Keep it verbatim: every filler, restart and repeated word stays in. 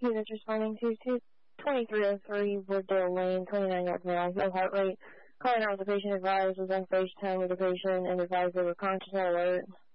Units responding to two twenty-three oh three Wooddale Lane, twenty-nine North Miles, low heart rate. Calling out the patient advised was unsafe time with the patient and advised they were conscious and alert.